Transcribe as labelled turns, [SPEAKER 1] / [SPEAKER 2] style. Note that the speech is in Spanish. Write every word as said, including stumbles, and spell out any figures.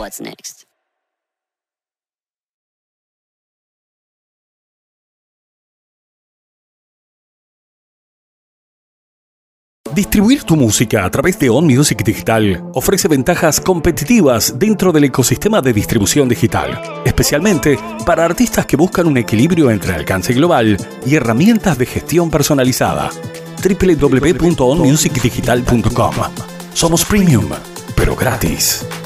[SPEAKER 1] what's next.
[SPEAKER 2] Distribuir tu música a través de On Music Digital ofrece ventajas competitivas dentro del ecosistema de distribución digital, especialmente para artistas que buscan un equilibrio entre alcance global y herramientas de gestión personalizada. doble u doble u doble u punto on music digital punto com. Somos premium, pero gratis.